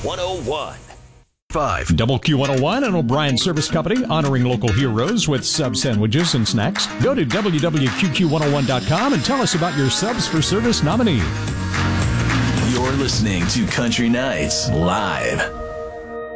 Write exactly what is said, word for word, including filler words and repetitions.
one oh one. Five. Double Q one oh one and O'Brien Service Company, honoring local heroes with sub sandwiches and snacks. Go to w w w dot q q one oh one dot com and tell us about your Subs for Service nominee. You're listening to Country Nights Live.